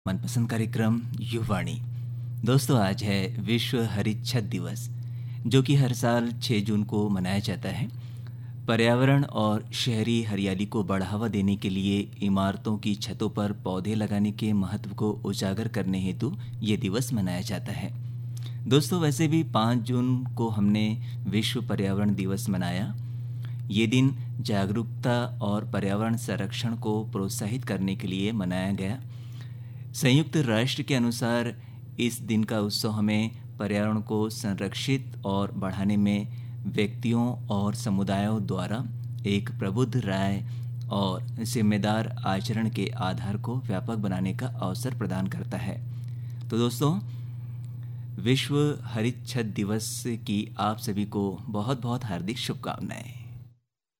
मनपसंद कार्यक्रम युवाणी। दोस्तों, आज है विश्व हरित छत दिवस, जो कि हर साल 6 जून को मनाया जाता है। पर्यावरण और शहरी हरियाली को बढ़ावा देने के लिए इमारतों की छतों पर पौधे लगाने के महत्व को उजागर करने हेतु ये दिवस मनाया जाता है। दोस्तों, वैसे भी 5 जून को हमने विश्व पर्यावरण दिवस मनाया। ये दिन जागरूकता और पर्यावरण संरक्षण को प्रोत्साहित करने के लिए मनाया गया। संयुक्त राष्ट्र के अनुसार इस दिन का उत्सव हमें पर्यावरण को संरक्षित और बढ़ाने में व्यक्तियों और समुदायों द्वारा एक प्रबुद्ध राय और जिम्मेदार आचरण के आधार को व्यापक बनाने का अवसर प्रदान करता है। तो दोस्तों, विश्व हरित छत दिवस की आप सभी को बहुत बहुत हार्दिक शुभकामनाएं।